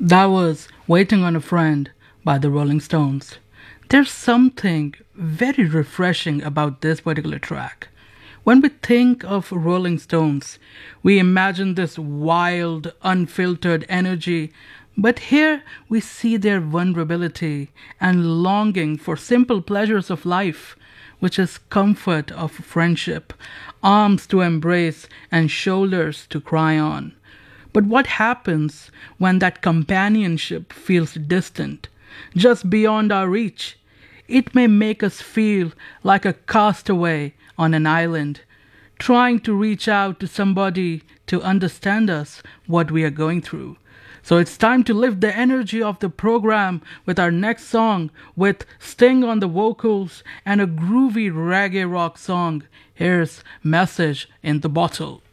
That was Waiting on a Friend by the Rolling Stones. There's something very refreshing about this particular track. When we think of Rolling Stones, we imagine this wild, unfiltered energy, but here we see their vulnerability and longing for simple pleasures of life, which is comfort of friendship, arms to embrace, and shoulders to cry on. But what happens when that companionship feels distant, just beyond our reach? It may make us feel like a castaway on an island, trying to reach out to somebody to understand us, what we are going through. So it's time to lift the energy of the program with our next song with Sting on the vocals and a groovy reggae rock song. Here's Message in the Bottle.